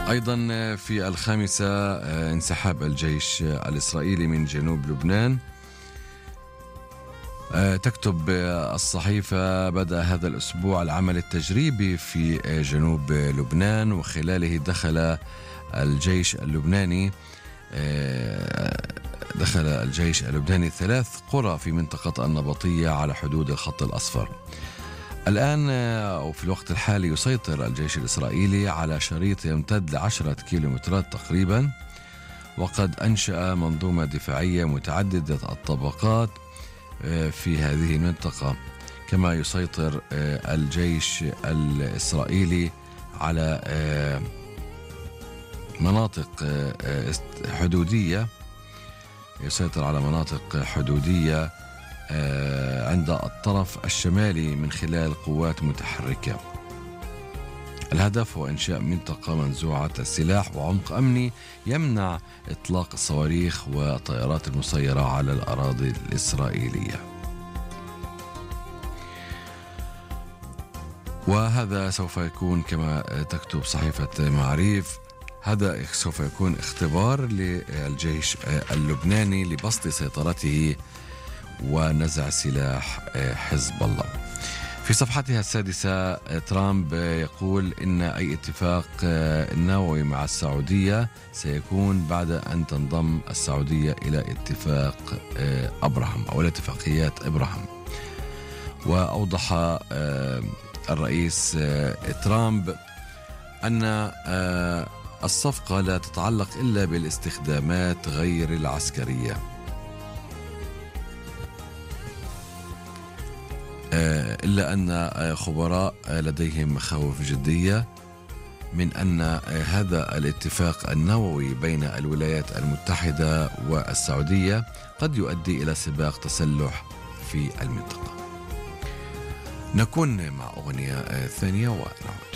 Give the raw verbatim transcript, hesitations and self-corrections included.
أيضا في الخامسة انسحاب الجيش الإسرائيلي من جنوب لبنان. تكتب الصحيفة: بدأ هذا الأسبوع العمل التجريبي في جنوب لبنان، وخلاله دخل الجيش اللبناني دخل الجيش اللبناني ثلاث قرى في منطقة النبطية على حدود الخط الأصفر. الآن أو في الوقت الحالي يسيطر الجيش الإسرائيلي على شريط يمتد لعشرة كيلومترات تقريبا، وقد أنشأ منظومة دفاعية متعددة الطبقات في هذه المنطقة. كما يسيطر الجيش الإسرائيلي على مناطق حدودية يسيطر على مناطق حدودية عند الطرف الشمالي من خلال قوات متحركة. الهدف هو إنشاء منطقة منزوعة السلاح وعمق أمني يمنع إطلاق الصواريخ والطائرات المسيرة على الأراضي الإسرائيلية. وهذا سوف يكون كما تكتب صحيفة معاريف، هذا سوف يكون اختبار للجيش اللبناني لبسط سيطرته ونزع سلاح حزب الله. في صفحتها السادسة ترامب يقول إن أي اتفاق نووي مع السعودية سيكون بعد أن تنضم السعودية إلى اتفاق أبراهام أو اتفاقيات إبراهام. وأوضح الرئيس ترامب أن الصفقة لا تتعلق إلا بالاستخدامات غير العسكرية، إلا أن خبراء لديهم مخاوف جدية من أن هذا الاتفاق النووي بين الولايات المتحدة والسعودية قد يؤدي إلى سباق تسلح في المنطقة. نكون مع أغنية ثانية ونعود.